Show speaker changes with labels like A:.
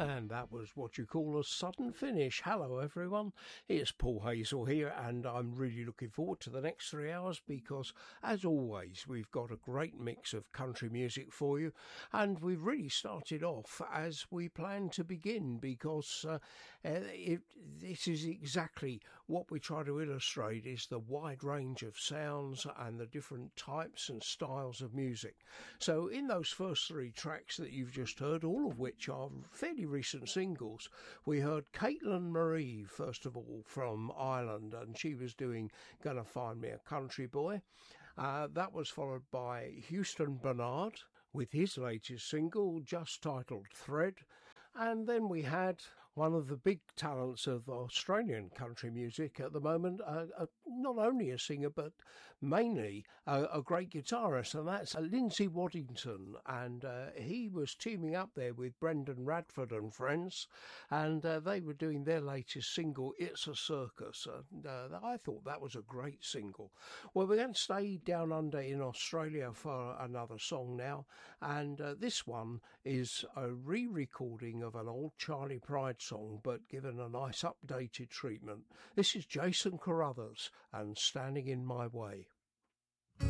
A: And that was what you call a sudden finish. Hello everyone, it's Paul Hazel here, and I'm really looking forward to the next 3 hours because, as always, we've got a great mix of country music for you, and we've really started off as we plan to begin because this is exactly what we try to illustrate, is the wide range of sounds and the different types and styles of music. So in those first three tracks that you've just heard, all of which are fairly recent singles, we heard Caitlin Marie first of all from Ireland, and she was doing Gonna Find Me a Country Boy. That was followed by Houston Bernard with his latest single just titled Thread, and then we had one of the big talents of Australian country music at the moment, not only a singer but mainly a great guitarist, and that's Lindsay Waddington, and he was teaming up there with Brendan Radford and friends, and they were doing their latest single, It's a Circus, and I thought that was a great single. Well, we're going to stay down under in Australia for another song now, and this one is a re-recording of an old Charlie Pride song, but given a nice updated treatment. This is Jason Carruthers and Standing in My Way.